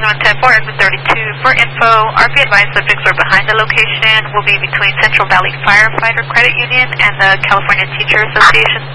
110 for exit 32. For info, RP advised subjects are behind the location will be between Central Valley Firefighter Credit Union and the California Teacher Association.